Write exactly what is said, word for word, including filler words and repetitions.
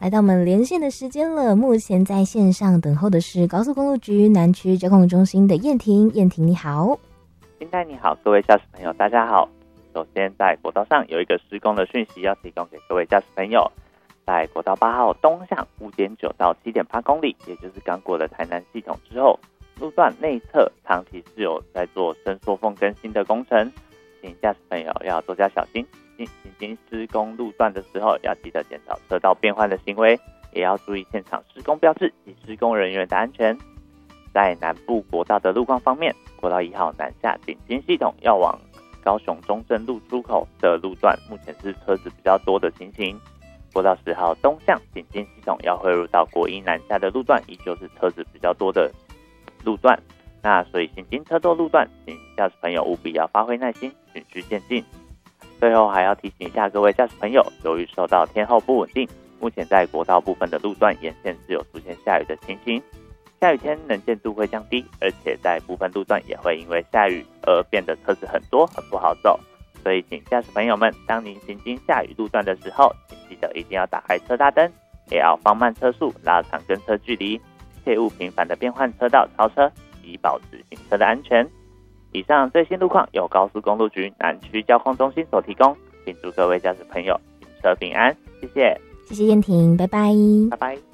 来到我们连线的时间了，目前在线上等候的是高速公路局南区交通中心的燕婷。燕婷你好。 金代你好，各位驾驶朋友大家好。首先在国道上有一个施工的讯息要提供给各位驾驶朋友，在国道八号东向 五点九 到 七点八 公里，也就是刚过了台南系统之后，路段内侧长期是有在做伸缩缝更新的工程，请驾驶朋友要多加小心，行经施工路段的时候要记得减少车道变换的行为，也要注意现场施工标志及施工人员的安全。在南部国道的路况方面，国道一号南下顶金系统要往高雄中正路出口的路段目前是车子比较多的情形，国道十号东向顶金系统要汇入到国一南下的路段依旧是车子比较多的路段，那所以行经车多路段，请驾驶朋友务必要发挥耐心，循序渐进。最后还要提醒一下各位驾驶朋友，由于受到天候不稳定，目前在国道部分的路段沿线是有出现下雨的情形，下雨天能见度会降低，而且在部分路段也会因为下雨而变得车子很多很不好走，所以请驾驶朋友们，当您行经下雨路段的时候，请记得一定要打开车大灯，也要放慢车速，拉长跟车距离，切勿频繁的变换车道超车，以保持行车的安全。以上最新路况由高速公路局南区交通中心所提供，请祝各位驾驶朋友行车平安，谢谢， 谢谢燕婷，拜拜， 拜拜。